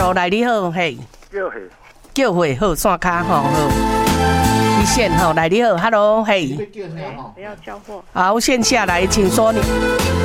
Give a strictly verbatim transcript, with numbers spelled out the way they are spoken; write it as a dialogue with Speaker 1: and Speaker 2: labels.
Speaker 1: Hello， 来你好，嘿，
Speaker 2: 叫嘿，
Speaker 1: 叫会好，线卡吼好，一线吼，来你好 ，Hello， 嘿，
Speaker 3: 不要交货。
Speaker 1: 好，线下来，请说你。